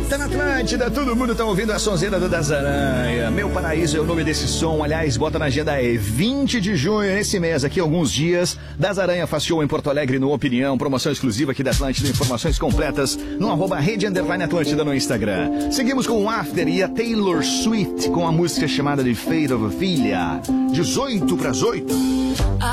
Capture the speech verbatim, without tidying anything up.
Tá na Atlântida, todo mundo tá ouvindo a sonzeira do Das Aranha. Meu Paraíso é o nome desse som. Aliás, bota na agenda, é vinte de junho, nesse mês aqui, alguns dias. Das Aranha faz show em Porto Alegre no Opinião. Promoção exclusiva aqui da Atlântida. Informações completas no arroba Rede Underline Atlântida no Instagram. Seguimos com o After e a Taylor Swift com a música chamada de Fate of a Filha. dezoito para as oito.